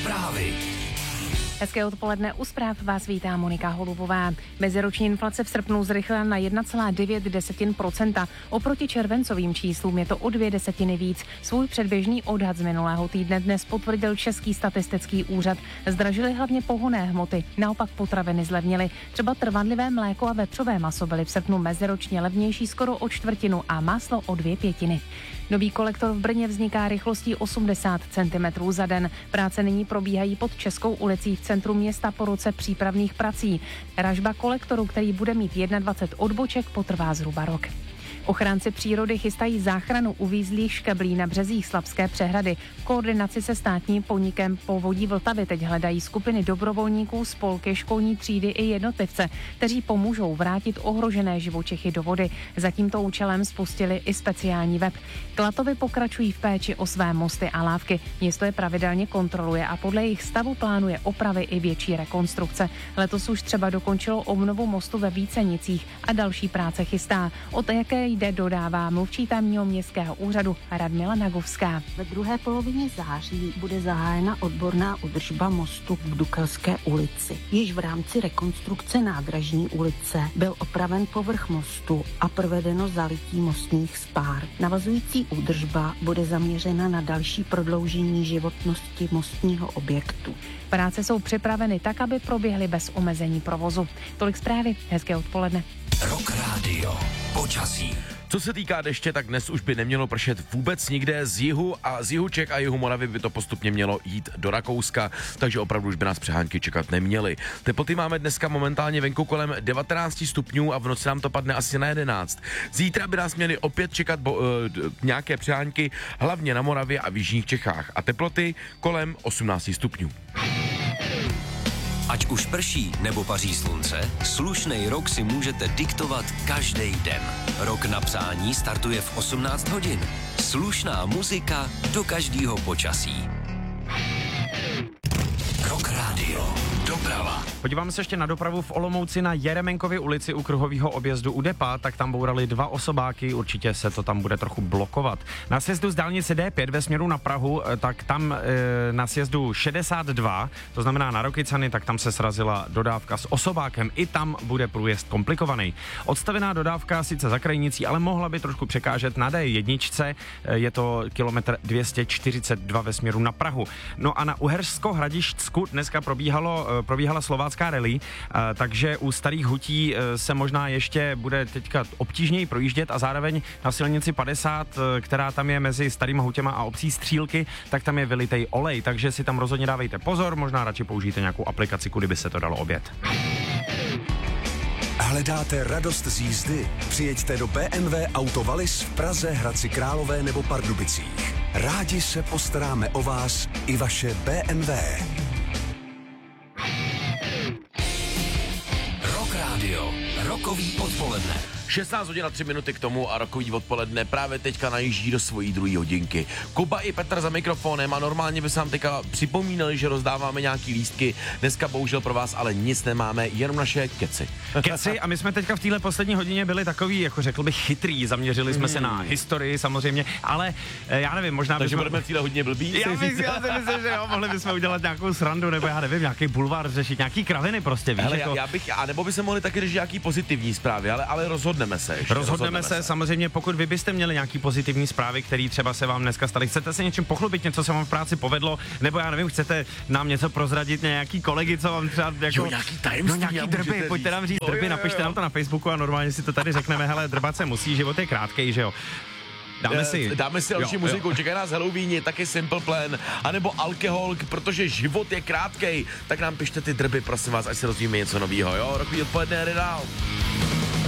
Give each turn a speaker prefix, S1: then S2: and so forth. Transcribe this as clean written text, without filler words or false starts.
S1: Zprávy.
S2: Hezké odpoledne, u zpráv vás vítá Monika Holubová. Meziroční inflace v srpnu zrychlila na 1,9%. Oproti červencovým číslům je to o 0,2 víc. Svůj předběžný odhad z minulého týdne dnes potvrdil Český statistický úřad. Zdražily hlavně pohonné hmoty, naopak potraviny zlevnily. Třeba trvanlivé mléko a vepřové maso byly v srpnu meziročně levnější skoro o čtvrtinu a máslo o 2/5. Nový kolektor v Brně vzniká rychlostí 80 cm za den. Práce nyní probíhají pod Českou ulicí v centru města po roce přípravných prací. Ražba kolektoru, který bude mít 21 odboček, potrvá zhruba rok. Ochránci přírody chystají záchranu uvízlých škeblí na březích Slapské přehrady. V koordinaci se státním podnikem Povodí Vltavy teď hledají skupiny dobrovolníků, spolky, školní třídy i jednotlivce, kteří pomůžou vrátit ohrožené živočichy do vody. Za tímto účelem spustili i speciální web. Klatovy pokračují v péči o své mosty a lávky. Město je pravidelně kontroluje a podle jejich stavu plánuje opravy i větší rekonstrukce. Letos už třeba dokončilo obnovu mostu ve Vícenicích a další práce chystá. Od jaké jde, dodává mluvčí tamního městského úřadu Radmila Nagovská.
S3: Ve druhé polovině září bude zahájena odborná údržba mostu v Dukelské ulici. Již v rámci rekonstrukce nádražní ulice byl opraven povrch mostu a provedeno zalití mostních spár. Navazující údržba bude zaměřena na další prodloužení životnosti mostního objektu.
S2: Práce jsou připraveny tak, aby proběhly bez omezení provozu. Tolik zprávy, hezké odpoledne.
S1: Rock Radio. Počasí.
S4: Co se týká deště, tak dnes už by nemělo pršet vůbec nikde. Z jihu Čech a jihu Moravy by to postupně mělo jít do Rakouska, takže opravdu už by nás přehánky čekat neměly. Teploty máme dneska momentálně venku kolem 19 stupňů a v noci nám to padne asi na 11. Zítra by nás měly opět čekat nějaké přehánky, hlavně na Moravě a v jižních Čechách. A teploty kolem 18 stupňů.
S1: Ať už prší nebo paří slunce, slušnej rok si můžete diktovat každý den. Rok na přání startuje v 18 hodin. Slušná muzika do každého počasí. Rock Radio. Doprava.
S5: Podíváme se ještě na dopravu v Olomouci na Jeremenkově ulici u kruhového objezdu u Depa, tak tam bourali 2 osobáky, určitě se to tam bude trochu blokovat. Na sjezdu z dálnice D5 ve směru na Prahu, tak tam na sjezdu 62, to znamená na Rokycany, tak tam se srazila dodávka s osobákem, i tam bude průjezd komplikovaný. Odstavená dodávka sice za krajnicí, ale mohla by trošku překážet na D1, je to kilometr 242 ve směru na Prahu. No a na Uhersko-Hradišťsku dneska probíhala slovácká rally, takže u Starých Hutí se možná ještě bude teďka obtížněji projíždět a zároveň na silnici 50, která tam je mezi Starýma Hutěma a obcí Střílky, tak tam je vylitej olej, takže si tam rozhodně dávejte pozor, možná radši použijte nějakou aplikaci, kudy by se to dalo objet.
S6: Hledáte radost z jízdy? Přijeďte do BMW Auto Wallis v Praze, Hradci Králové nebo Pardubicích. Rádi se postaráme o vás i vaše BMW.
S1: Rock Radio. Rokový odpoledne.
S4: 16 hodin a 3 minuty k tomu a rokový odpoledne právě teďka najíždí do svojí druhé hodinky. Kuba i Petr za mikrofonem a normálně by se nám teďka připomínali, že rozdáváme nějaký lístky. Dneska bohužel pro vás ale nic nemáme, jenom naše keci.
S5: Keci a my jsme teďka v téhle poslední hodině byli takový, jako řekl bych, chytrý. Zaměřili jsme se na historii samozřejmě, ale já nevím, možná
S4: takže budeme v téhle hodině blbý.
S5: Já si myslím, že jo, mohli bychom udělat nějakou srandu, nebo já nevím, nějaký bulvár řešit, nějaký kraviny prostě, víš.
S4: Hele,
S5: jako...
S4: a nebo by se mohli taky řešit nějaký pozitivní zprávy, ale rozhodneme se.
S5: Samozřejmě, pokud vy byste měli nějaký pozitivní zprávy, které třeba se vám dneska staly, chcete se něčím pochlubit, něco se vám v práci povedlo, nebo já nevím, chcete nám něco prozradit, nějaký kolegy, co vám třeba jako
S4: nějaký tajemství,
S5: nějaký drby, pojďte nám říct drby, napište nám to na Facebooku a normálně si to tady řekneme, hele, drbat se musí, život je krátkej, že jo. Dáme si další muziku, čeká nás Halloweeni, taky Simple Plan, anebo alkohol, protože život je krátkej, tak nám pište ty drby, prosím vás, ať se rozvíme něco novýho, jo, rokový odpoledne jde dál.